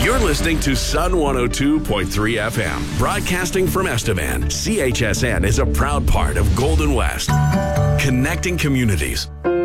You're listening to Sun 102.3 FM, broadcasting from Estevan. CHSN is a proud part of Golden West, connecting communities.